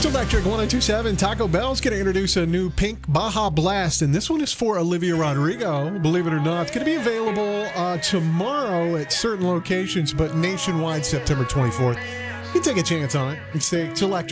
Electric 1027. Taco Bell's going to introduce a new pink Baja Blast, and this one is for Olivia Rodrigo. Believe it or not, it's going to be available tomorrow at certain locations, but nationwide September 24th. You can take a chance on it and say it's electric.